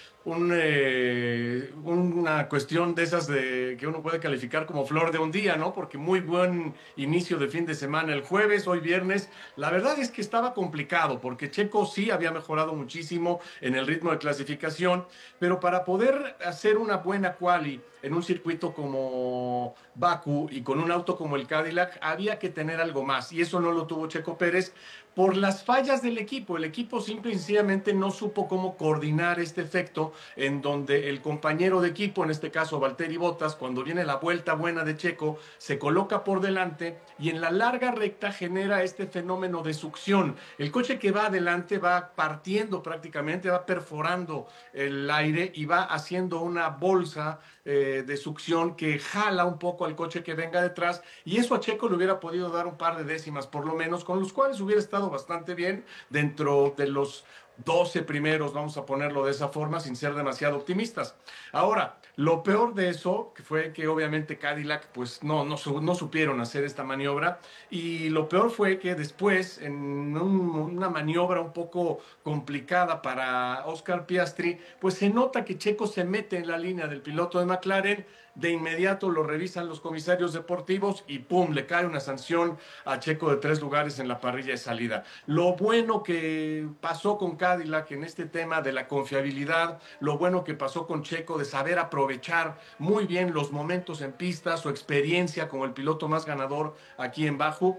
una cuestión de esas que uno puede calificar como flor de un día, ¿no? Porque muy buen inicio de fin de semana el jueves, hoy viernes. La verdad es que estaba complicado porque Checo sí había mejorado muchísimo en el ritmo de clasificación, pero para poder hacer una buena quali en un circuito como Bakú y con un auto como el Cadillac había que tener algo más, y eso no lo tuvo Checo Pérez por las fallas del equipo. El equipo simple y sencillamente no supo cómo coordinar este efecto en donde el compañero de equipo, en este caso Valtteri Bottas, cuando viene la vuelta buena de Checo, se coloca por delante y en la larga recta genera este fenómeno de succión. El coche que va adelante va partiendo prácticamente, va perforando el aire y va haciendo una bolsa de succión que jala un poco al coche que venga detrás, y eso a Checo le hubiera podido dar un par de décimas por lo menos, con los cuales hubiera estado bastante bien dentro de los 12 primeros, vamos a ponerlo de esa forma, sin ser demasiado optimistas. Ahora, lo peor de eso que fue que obviamente Cadillac pues no supieron hacer esta maniobra, y lo peor fue que después en una maniobra un poco complicada para Oscar Piastri, pues se nota que Checo se mete en la línea del piloto de McLaren. De inmediato lo revisan los comisarios deportivos y ¡pum!, le cae una sanción a Checo de 3 lugares en la parrilla de salida. Lo bueno que pasó con Cadillac en este tema de la confiabilidad, lo bueno que pasó con Checo de saber aprovechar muy bien los momentos en pista, su experiencia como el piloto más ganador aquí en Bakú,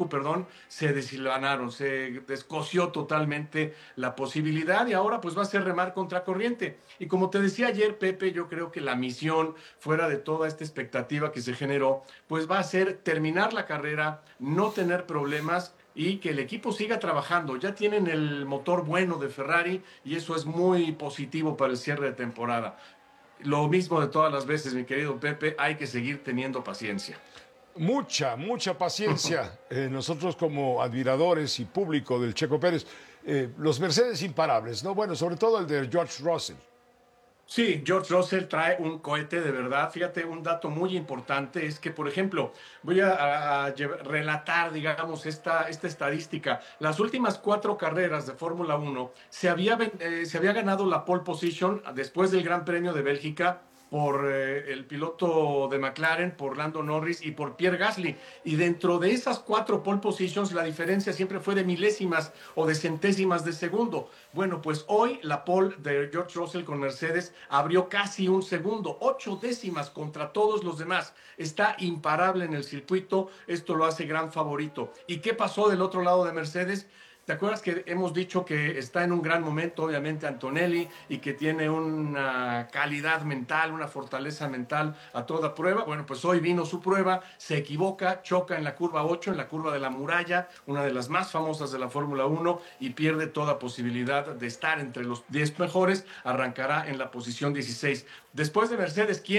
se deshilvanaron, se descoció totalmente la posibilidad, y ahora pues va a ser remar contracorriente. Y como te decía ayer, Pepe, yo creo que la misión fuera de toda esta expectativa que se generó, pues va a ser terminar la carrera, no tener problemas y que el equipo siga trabajando. Ya tienen el motor bueno de Ferrari y eso es muy positivo para el cierre de temporada. Lo mismo de todas las veces, mi querido Pepe, hay que seguir teniendo paciencia.
Mucha paciencia. Nosotros como admiradores y público del Checo Pérez, los Mercedes imparables, ¿no? Bueno, sobre todo el de George Russell.
Sí, George Russell trae un cohete de verdad. Fíjate, un dato muy importante es que, por ejemplo, voy a relatar, digamos, esta estadística. Las últimas 4 carreras de Fórmula 1 se había ganado la pole position después del Gran Premio de Bélgica por el piloto de McLaren, por Lando Norris y por Pierre Gasly. Y dentro de esas 4 pole positions, la diferencia siempre fue de milésimas o de centésimas de segundo. Bueno, pues hoy la pole de George Russell con Mercedes abrió casi un segundo, 8 décimas contra todos los demás. Está imparable en el circuito, esto lo hace gran favorito. ¿Y qué pasó del otro lado de Mercedes? ¿Te acuerdas que hemos dicho que está en un gran momento, obviamente, Antonelli, y que tiene una calidad mental, una fortaleza mental a toda prueba? Bueno, pues hoy vino su prueba, se equivoca, choca en la curva 8, en la curva de la muralla, una de las más famosas de la Fórmula 1, y pierde toda posibilidad de estar entre los 10 mejores, arrancará en la posición 16. Después de Mercedes, ¿quién?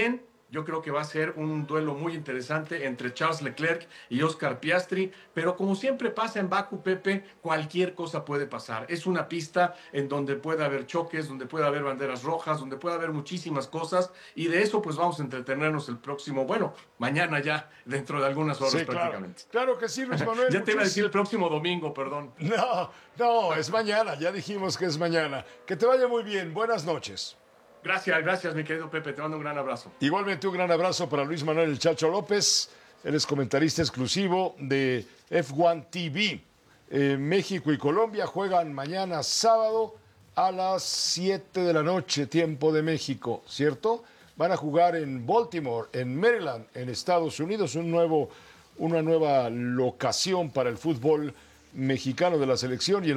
Yo creo que va a ser un duelo muy interesante entre Charles Leclerc y Oscar Piastri, pero como siempre pasa en Bakú, Pepe, cualquier cosa puede pasar. Es una pista en donde puede haber choques, donde puede haber banderas rojas, donde puede haber muchísimas cosas, y de eso pues vamos a entretenernos el próximo, mañana ya, dentro de algunas horas prácticamente.
Claro que sí, Luis Manuel.
Ya te iba a decir el próximo domingo, perdón.
No, es mañana, ya dijimos que es mañana. Que te vaya muy bien, buenas noches.
Gracias, mi querido Pepe, te mando un gran abrazo.
Igualmente un gran abrazo para Luis Manuel El Chacho López, él es comentarista exclusivo de F1 TV. México y Colombia juegan mañana sábado a las 7 de la noche, tiempo de México, ¿cierto? Van a jugar en Baltimore, en Maryland, en Estados Unidos, una nueva locación para el fútbol mexicano de la selección.